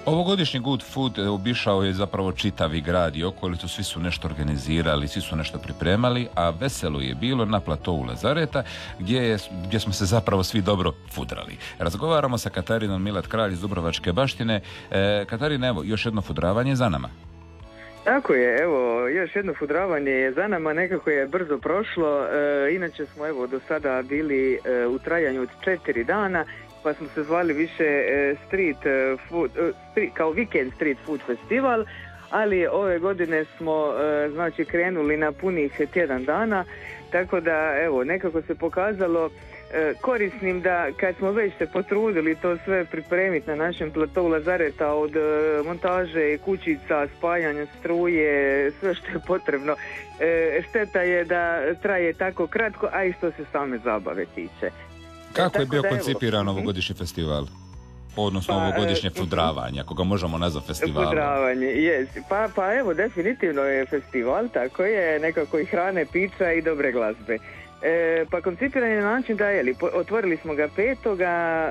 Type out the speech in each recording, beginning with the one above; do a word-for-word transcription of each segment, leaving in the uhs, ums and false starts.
Ovogodišnji Good Food obišao je zapravo čitavi grad i okolicu, svi su nešto organizirali, svi su nešto pripremali, a veselo je bilo na platovu Lazareta gdje, je, gdje smo se zapravo svi dobro fudrali. Razgovaramo sa Katarinom Milat Kralj iz Dubrovačke baštine. E, Katarina, evo, još jedno fudravanje za nama. Tako je, evo, još jedno fudravanje je za nama, nekako je brzo prošlo, e, inače smo evo do sada bili e, u trajanju od četiri dana, pa smo se zvali više e, street food, e, street, kao Weekend Street Food Festival, ali ove godine smo e, znači krenuli na punih tjedan dana, tako da evo, nekako se pokazalo korisnim da kad smo već se potrudili to sve pripremiti na našem platovu Lazareta, od montaže kućica, spajanja struje, sve što je potrebno, šteta je da traje tako kratko, a i što se same zabave tiče. Kako e, je bio da, koncipiran evo, ovogodišnji festival? Odnosno pa, ovogodišnje e, fudravanje, ako ga možemo nazvati festivalom. Fudravanje, yes. Pa, pa evo, definitivno je festival, tako je, nekako i hrane, pića i dobre glazbe. E, pa koncipiran je na način da je, otvorili smo ga petoga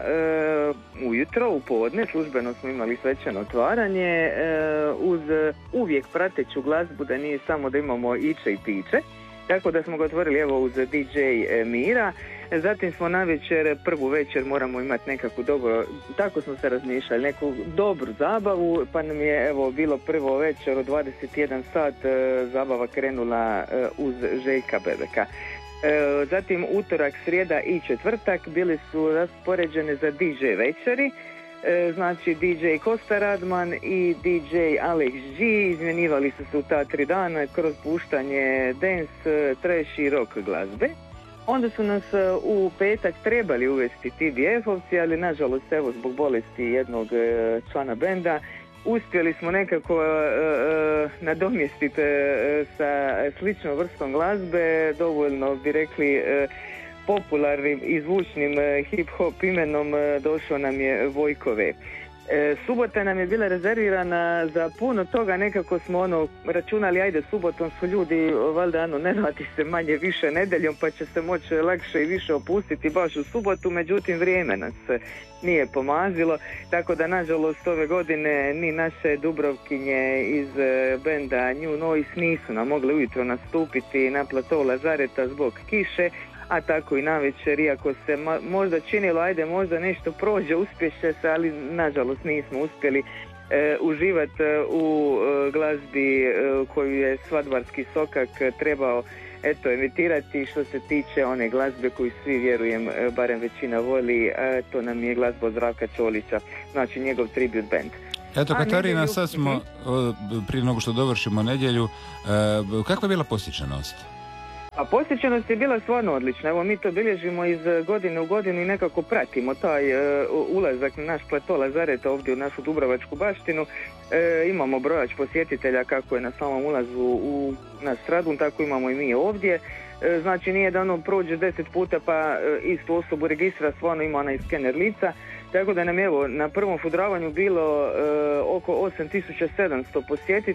e, ujutro, u podne, službeno smo imali svečano otvaranje, e, uz uvijek prateću glazbu, da nije samo da imamo iće i piće, tako da smo ga otvorili evo uz D J Mira. Zatim smo na večer, prvu večer moramo imati nekakvu dobro, tako smo se razmišljali, neku dobru zabavu, pa nam je evo bilo prvo večer od dvadeset jedan sat, e, zabava krenula e, uz Željka Bebeka. E, zatim utorak, srijeda i četvrtak bili su raspoređene za D J večeri, e, znači D J Kosta Radman i D J Alex G, izmjenjivali su se u ta tri dana kroz puštanje dance, trash i rock glazbe. Onda su nas u petak trebali uvesti T B F-ovci, ali nažalost evo zbog bolesti jednog člana benda uspjeli smo nekako uh, uh, nadomjestiti uh, sa sličnom vrstom glazbe, dovoljno bi rekli uh, popularnim i zvučnim uh, hip-hop imenom uh, došao nam je Vojkove. E, subota nam je bila rezervirana za puno toga, nekako smo ono računali, ajde subotom su ljudi valjda ano ne radi se manje više nedeljom pa će se moći lakše i više opustiti baš u subotu, međutim vrijeme nas nije pomazilo, tako da nažalost ove godine ni naše Dubrovkinje iz benda New Noise nisu nam mogli ujutro nastupiti na platovu Lazareta zbog kiše, a tako i navečer, iako se ma, možda činilo, ajde možda nešto prođe, uspješe se, ali nažalost nismo uspjeli e, uživati u e, glazbi e, koju je Svadbarski sokak trebao eto emitirati što se tiče one glazbe koju svi, vjerujem, e, barem većina voli, a to nam je glazba od Zdravka Čolića, znači njegov tribute band. Eto, Katarina, sad smo, prije nego što dovršimo nedjelju, kakva je bila posjećenost? A posjećenost je bila stvarno odlična. Evo mi to bilježimo iz godine u godinu i nekako pratimo taj e, ulazak na naš plato Lazareta ovdje u našu Dubrovačku baštinu. E, imamo brojač posjetitelja kako je na samom ulazu u naš Stradun, tako imamo i mi ovdje. E, znači nije da ono prođe deset puta pa e, istu osobu registra, stvarno ima onaj skener lica. Tako da nam je evo na prvom fudravanju bilo e, oko osam tisuća sedamsto posjetitelja.